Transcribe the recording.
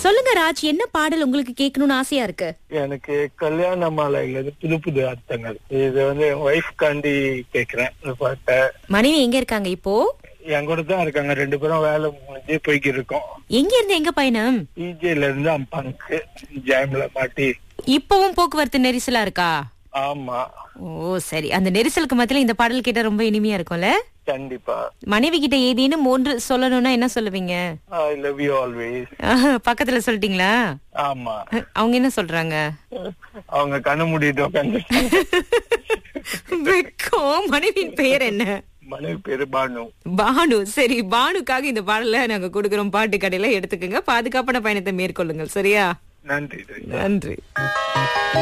சொல்லுங்க ராஜ், என்ன பாடல் உங்களுக்கு கேட்கணும்னு ஆசையா இருக்கு? எனக்கு கல்யாண மாலையில புது புது அர்த்தங்கள், இது என் ஒய்ஃப் காண்டி கேக்குறேன் இந்த பாட்டை. மனைவி எங்க இருக்காங்க இப்போ? என் கூட தான் இருக்காங்க, 2 பேரும் வேலை முடிஞ்சு போய்க்கு இருக்கோம். எங்க இருந்து எங்க பயணம்? பிஜேல இருந்து அம்பாங்கு ஜாம்ல மாட்டி. இப்பவும் போக்குவரத்து நெரிசலா இருக்கா? ஆமா. ஓ சரி, அந்த நெரிசலுக்கு மத்தியில இந்த பாடல் கேட்டா ரொம்ப இனிமையா இருக்கும்ல? கண்டிப்பா. மனைவி கிட்ட ஏதேனும் 3 சொல்லணும்னா என்ன சொல்லுவீங்க? I love you always. பக்கத்துல சொல்லிட்டீங்களா? ஆமா. அவங்க என்ன சொல்றாங்க? அவங்க கண்ணு மூடிட்டு உட்காந்து. மனைவியின் பெயர் என்ன? மனைவி பேரு பானு. பானு. சரி, பானுக்காக இந்த பாடல நாங்க கொடுக்கிறோம். பாட்டு கடையில எடுத்துக்கோங்க. பாதுகாப்பான பயணத்தை மேற்கொள்ளுங்கள். சரியா? நன்றி. நன்றி.